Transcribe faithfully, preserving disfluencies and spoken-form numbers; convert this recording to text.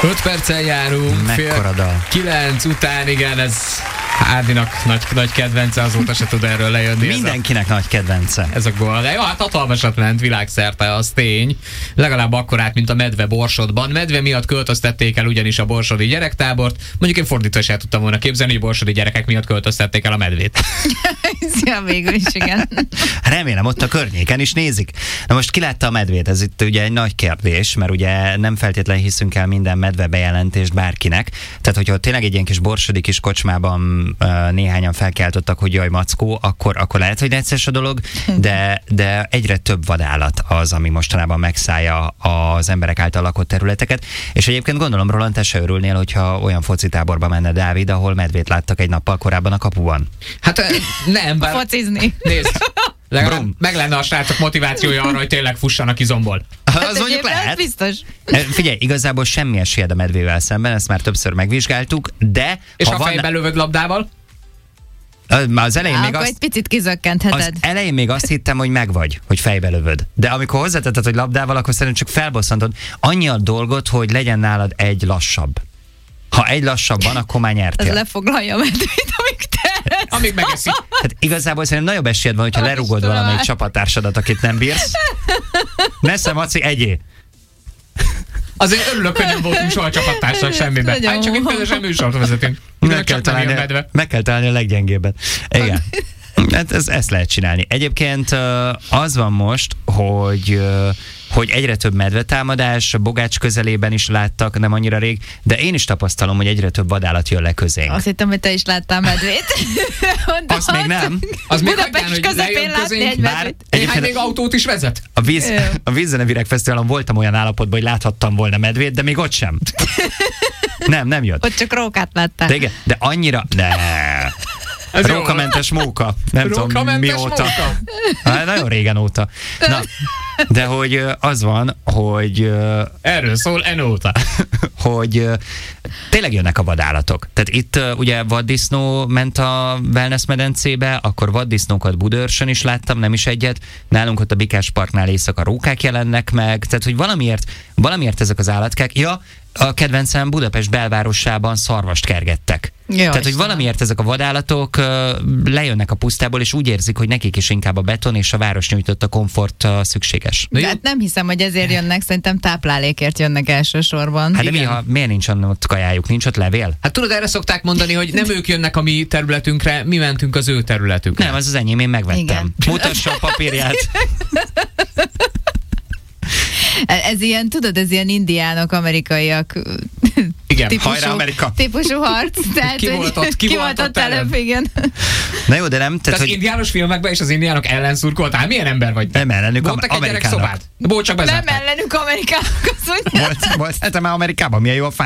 öt perccel járunk. Mekkora dal. kilenc után, igen, ez Ádinak nagy, nagy kedvence, azóta se tud erről lejönni. Mindenkinek ez a, nagy kedvence. Ez a gól. De jó, hát hatalmasat ment világszerte, az tény. Legalább akkorát, mint a medve Borsodban. Medve miatt költöztették el ugyanis a borsodi gyerektábort. Mondjuk én fordítva is el tudtam volna képzelni, hogy borsodi gyerekek miatt költöztették el a medvét. Ja, végül is, igen. Remélem, ott a környéken is nézik. Na most ki látta a medvét? Ez itt ugye egy nagy kérdés, mert ugye nem feltétlenül hiszünk el minden medve bejelentést bárkinek. Tehát, hogyha tényleg egy ilyen kis borsodi kis kocsmában uh, néhányan felkeltottak, hogy jaj, mackó, akkor, akkor lehet, hogy necces a dolog, de, de egyre több vadállat az, ami mostanában megszállja az emberek által lakott területeket. És egyébként gondolom, Roland, te se örülnél, hogyha olyan focitáborba menne Dávid, ahol medvét láttak egy nappal korábban a kapuban. Hát nem, bár... Focizni. Nézd, legalább meg lenne a srácok motivációja arra, hogy tényleg fussanak izomból. Hát az mondjuk lehet. Biztos. Figyelj, igazából semmi esélyed a medvével szemben, ezt már többször megvizsgáltuk, de... És ha ha van... fejbe lövöd labdával? Már az elején Á, még akkor azt... egy picit kizökkentheted. Az elején még azt hittem, hogy megvagy, hogy fejbe lövöd. De amikor hozzátetted, hogy labdával, akkor szerintem csak felbosszantod annyi a dolgot, hogy legyen nálad egy lassabb. Ha egy lassabb van, akkor már nyertél. Ez lefoglalja a medvét, amíg te... Amíg megeszi. Hát igazából szerintem nagyobb esélyed van, hogyha Ah, lerugod Istenem. valamelyik csapattársadat, akit nem bírsz. Nesze, Maci, egyé. Azért örülök, hogy nem voltunk soha csapattársak semmiben. Nagyon Hát csak itt közösen műsort vezetünk. Meg kell, találni, medve. meg kell találni a leggyengébben. Igen. Hát ez, ezt lehet csinálni. Egyébként az van most, hogy, hogy egyre több medvetámadás, Bogács közelében is láttak, nem annyira rég, de én is tapasztalom, hogy egyre több vadállat jön le közénk. Azt hittem, hogy te is láttál medvét. Azt még nem. Az még Budapest hagyján, hogy közepén lejön látni közénk. egy Bár medvét. Néhány még autót is vezet. A, víz, a Vízzenevirág Fesztiválon voltam olyan állapotban, hogy láthattam volna medvét, de még ott sem. Nem, nem jött. Ott csak rókát láttál. De, igen, de annyira... Ne. Ez jó. Rókamentes móka. Nem tudom Rókamentes mióta. móka? Hát, nagyon régen óta. Na, de hogy ö, az van, hogy... ö, Erről szól Enóta. hogy ö, tényleg jönnek a vadállatok. Tehát itt ö, ugye vaddisznó ment a wellness medencébe, akkor vaddisznókat Budaörsön is láttam, nem is egyet. Nálunk ott a Bikás Parknál éjszaka rókák jelennek meg. Tehát, hogy valamiért, valamiért ezek az állatkák... Ja, a kedvencem Budapest belvárosában szarvast kergettek. Jó, Tehát, hogy Istenem. valamiért ezek a vadállatok uh, lejönnek a pusztából, és úgy érzik, hogy nekik is inkább a beton és a város nyújtotta komfort uh, szükséges. De hát nem hiszem, hogy ezért jönnek, szerintem táplálékért jönnek elsősorban. Hát de mi, ha, miért nincs ott kajájuk, nincs ott levél? Hát tudod, erre szokták mondani, hogy nem ők jönnek a mi területünkre, mi mentünk az ő területükre. Nem, az az enyém, én megvettem. Igen. Mutassa a papírját. Ez ilyen, tudod, ez ilyen indiánok, amerikaiak Igen, típusú, hajrá, Amerika. típusú harc. Tehát, Ki hogy- volt ott? Ki ki volt volt ott ott előbb, ellen? igen. Na jó, de nem, Te tehát, az hogy indiános filmekben és az indiánok ellen szurkoltál? Milyen ember vagy? nem ellenük, Voltak egy gyerek Amerikának. szobád? Volt csak Nem bezárták. ellenük Amerikának, azt mondja. Volt, volt, hát már Amerikában milyen jó a